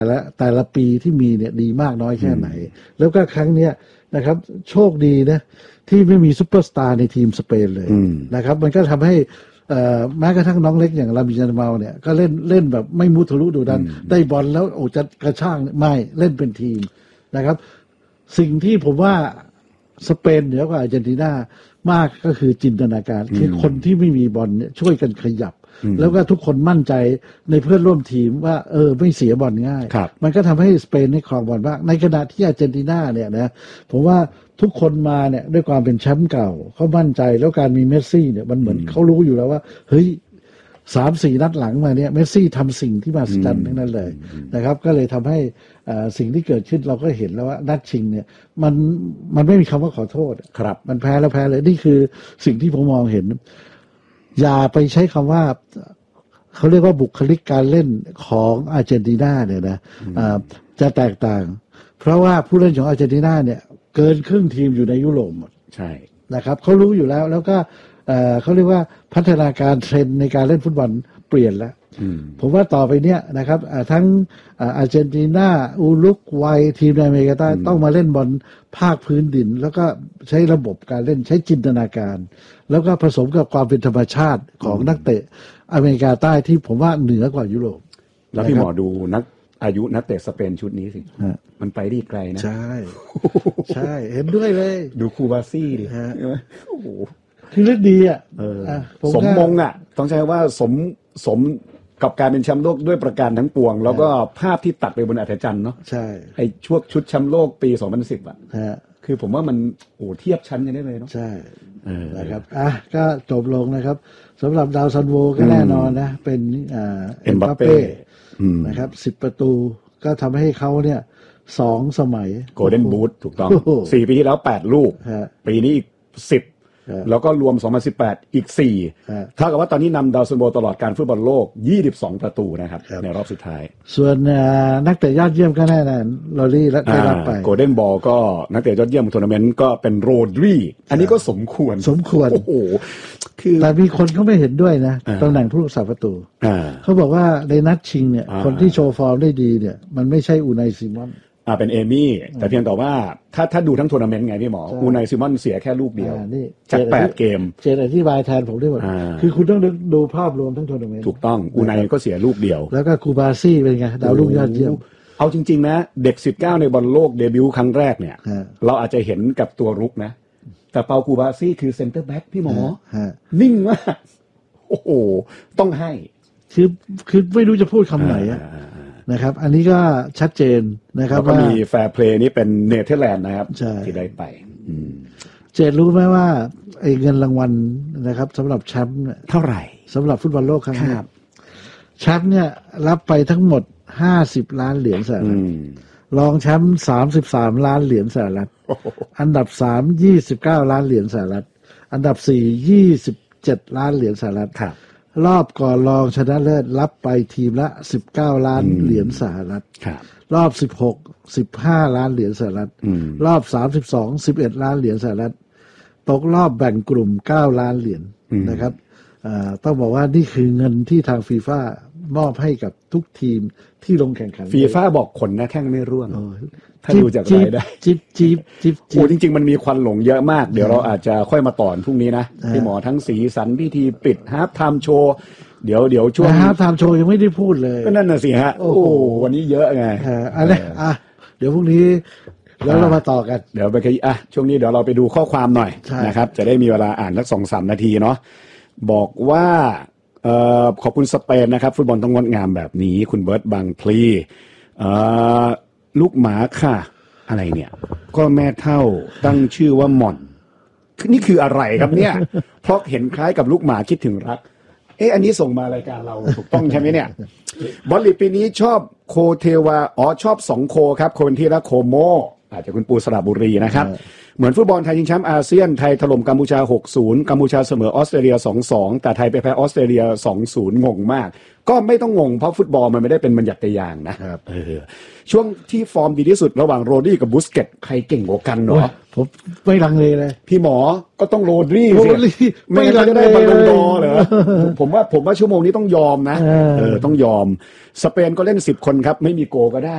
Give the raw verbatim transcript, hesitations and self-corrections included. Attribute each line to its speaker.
Speaker 1: และแต่ละปีที่มีเนี่ยดีมากน้อยแค่ไหนแล้วก็ครั้งเนี้ยนะครับโชคดีนะที่ไม่มีซุปเปอร์สตาร์ในทีมสเปนเลยนะครับมันก็ทำให้แม้กระทั่งน้องเล็กอย่างลามิน ยามาลเนี่ยก็เล่นเล่นแบบไม่มุทะลุดุดันได้บอลแล้วโอ้จะกระช่างไม่เล่นเป็นทีมนะครับสิ่งที่ผมว่าสเปนเหนือกว่าอาร์เจนตินามากก็คือจินตนาการคือคนที่ไม่มีบอลเนี่ยช่วยกันขยับแล้วก็ทุกคนมั่นใจในเพื่อนร่วมทีมว่าเออไม่เสียบอลง่ายมันก็ทำให้สเปนได้ครองบอลมากในขณะที่อาร์เจนตินาเนี่ยนะผมว่าทุกคนมาเนี่ยด้วยความเป็นแชมป์เก่าเขามั่นใจแล้วการมีเมสซี่เนี่ยมันเหมือนเขารู้อยู่แล้วว่าเฮ้ยสามสี่นัดหลังมาเนี่ยเมสซี่ทำสิ่งที่มหัศจรรย์ทั้งนั้นเลยนะครับก็เลยทำให้สิ่งที่เกิดขึ้นเราก็เห็นแล้วว่านัดชิงเนี่ยมันมันไม่มีคำว่าขอโทษ
Speaker 2: ครับ
Speaker 1: มันแพ้แล้วแพ้เลยนี่คือสิ่งที่ผมมองเห็นอย่าไปใช้คำว่าเขาเรียกว่าบุคลิกการเล่นของอาร์เจนตินาเนี่ยนะจะแตกต่างเพราะว่าผู้เล่นของอาร์เจนตินาเนี่ยเกินครึ่งทีมอยู่ในยุโรปหมด
Speaker 2: ใช่
Speaker 1: นะครับเขารู้อยู่แล้วแล้วก็เขาเรียกว่าพัฒนาการเทรนด์ในการเล่นฟุตบอลเปลี่ยนแล้วผมว่าต่อไปเนี้ยนะครับทั้งอาร์เจนตินาอุรุกวัยทีมในอเมริกาใต้ต้องมาเล่นบอลภาคพื้นดินแล้วก็ใช้ระบบการเล่นใช้จินตนาการแล้วก็ผสมกับความเป็นธรรมชาติของนักเตะอเมริกาใต้ที่ผมว่าเหนือกว่ายุโรป
Speaker 2: แล้วพี่หมอดูนักอายุนักเตะสเปนชุดนี้สิมันไปได้ไกลนะ
Speaker 1: ใช่ใช่เห็นด้วยเลย
Speaker 2: ดูคูบาซี่ดิฮะโอ้โห
Speaker 1: คือเล่นดีอ่ะ
Speaker 2: สมมงอ่ะต้องใช้ว่าสมสมกับการเป็นแชมป์โลกด้วยประการทั้งปวงแล้วก็ภาพที่ตัดไปบนอัฐจันทร์เนาะ
Speaker 1: ใช่
Speaker 2: ไอ้ช่วงชุดแชมป์โลกปีสองพันสิบอ่ะคือผมว่ามันโอ้เทียบชั้นกันได้เลยเนาะ
Speaker 1: ใช่นะครับอ่ะก็จบลงนะครับสำหรับดาวซันโวก็แน่นอนนะเป็นอ่าเอ็มบัปเป้นะครับสิบประตูก็ทำให้เขาเนี่ยสองสมัย
Speaker 2: โกลเด้นบูทถูกต้องสี่ปีที่แล้วแปดลูกปีนี้อีกสิบแล้วก็รวมสองพันสิบแปดอีกสี่เท่ากับว่าตอนนี้นำดาวซันโวตลอดการฟุตบอลโลกยี่สิบสองประตูนะครับในรอบสุดท้าย
Speaker 1: ส่วนนักเตะยอดเยี่ยมก็แน่นอนโรดรี่และได้รับไป
Speaker 2: โกลเด้นบอลก็นักเตะยอดเยี่ยมทัวร์นาเมนต์ก็เป็นโรดรี่อันนี้ก็สมควร
Speaker 1: สมควร
Speaker 2: โอ้โห
Speaker 1: คือแต่มีคนเขาไม่เห็นด้วยนะตำแหน่งผู้รักษาประตูเขาบอกว่าในนัดชิงเนี่ยคนที่โชว์ฟอร์มได้ดีเนี่ยมันไม่ใช่อูไนซิมอน
Speaker 2: อ่าเป็นเอมี่แต่เพียงแต่ว่าถ้าถ้าดูทั้งทัวร์นาเมนต์ไงพี่หมออูไนซิมอนเสียแค่ลูกเดียวจากแปดเกม
Speaker 1: เจนอธิบายแทนผมได้หมดคือคุณต้องดูภาพรวมทั้งทัวร์นาเมนต์
Speaker 2: ถูกต้องอูไนก็เสียลูกเดียว
Speaker 1: แล้วก็คูบาซี่เป็นไงดาวรุ่งยอดเยี่ยม
Speaker 2: เอาจริงๆนะเด็กสิบเก้าในบอลโลกเดบิวต์ครั้งแรกเนี่ยเราอาจจะเห็นกับตัวรุกนะแต่เปาคูบาซี่คือเซ็นเตอร์แบ็คพี่หมอนิ่งมากโอ้โหต้องให้
Speaker 1: คือคือไม่รู้จะพูดคำไหนอะนะครับอันนี้ก็ชัดเจนนะครับ
Speaker 2: แล้วก็มีแฟร์เพลย์นี้เป็นเนเธอร์แลนด์นะครับที่ได้ไป
Speaker 1: เจนรู้ไหมว่าไอ้เงินรางวัลนะครับสำหรับแชมป์
Speaker 2: เท่าไหร่
Speaker 1: สำหรับฟุตบอลโลกครั้งนี้แชมป์เนี่ยรับไปทั้งหมดห้าสิบล้านเหรียญสหรัฐรองแชมป์สามสิบสามล้านเหรียญสหรัฐอันดับสามยี่สิบเก้าล้านเหรียญสหรัฐอันดับสี่ยี่สิบเจ็ดล้านเหรียญสหรัฐรอบก่อนรองชนะเลิศรับไปทีมละสิบเก้าล้านเหรียญสหรัฐรอบสิบหก สิบห้าล้านเหรียญสหรัฐรอบสามสิบสอง สิบเอ็ดล้านเหรียญสหรัฐตกรอบแบ่งกลุ่มเก้าล้านเหรียญนะครับต้องบอกว่านี่คือเงินที่ทางฟีฟ่ามอบให้กับทุกทีมที่ลงแข่งขัน
Speaker 2: ฟีฟ่าบอกขนนะแข้งไม่ร่วงถ้าดูจากรายได้
Speaker 1: จิ๊บจิ๊บจิ๊บ
Speaker 2: โอ้จริงๆมันมีควันหลงเยอะมากเดี๋ยวเราอาจจะค่อยมาต่อพรุ่งนี้นะพี่หมอทั้งสีสันพิธีปิดฮาล์ฟไทม์โชว์เดี๋ยวเดี๋ยวช่วง
Speaker 1: ฮาล์ฟไทม์โชว์ยังไม่ได้พูดเลย
Speaker 2: ก็นั่นน่ะสิฮะโอ้วันนี้เยอะไง
Speaker 1: อะไรอ่ะเดี๋ยวพรุ่งนี้แล้วเรามาต่อกัน
Speaker 2: เดี๋ยวไปอ่ะช่วงนี้เดี๋ยวเราไปดูข้อความหน่อยนะครับจะได้มีเวลาอ่านสัก สองถึงสาม นาทีเนาะบอกว่าเอ่อขอบคุณสเปนนะครับฟุตบอลต้องงดงามแบบนี้คุณเบิร์ตบางพลีเอ่อลูกหมาค่ะอะไรเนี่ยก็แม่เท่าตั้งชื่อว่าหม่อนนี่คืออะไรครับเนี่ยเพราะเห็นคล้ายกับลูกหมาคิดถึงรักเอ๊ะอันนี้ส่งมารายการเราถูกต้องใช่ไหมเนี่ยบอลลีปีนี้ชอบโคเทวาอ๋อชอบสองโคครับโคเวนที่และโคโมอาจจะคุณปูสระบุรีนะครับเหมือนฟุตบอลไทยชิงแชมป์อาเซียนไทยถล่มกัมพูชา หกศูนย์ กัมพูชาเสมอออสเตรเลีย สองสอง แต่ไทยไปแพ้ออสเตรเลีย สองศูนย์ งงมากก็ไม่ต้องงงเพราะฟุตบอลมันไม่ได้เป็นบัญญัติยางนะเออช่วงที่ฟอร์มดีที่สุดระหว่างโรดี้กับบุสเกตใครเก่งกว่ากันเนาะ
Speaker 1: ผมไม่ลังเลเลย
Speaker 2: พี่หมอก็ต้องโรดี้
Speaker 1: สิ
Speaker 2: ไม่ลังเลได้บอลลูนดอร์เหรอผมว่าผมว่าชั่วโมงนี้ต้องยอมนะเออต้องยอมสเปนก็เล่นสิบคนครับไม่มีโกก็ได้